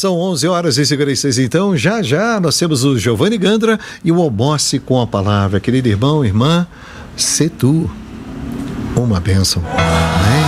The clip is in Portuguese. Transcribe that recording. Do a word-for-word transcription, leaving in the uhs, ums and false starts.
são onze horas e cinquenta e seis, então já já nós temos o Giovanni Gandra e o Almoce com a Palavra. Querido irmão, irmã, sê tu uma bênção. Amém.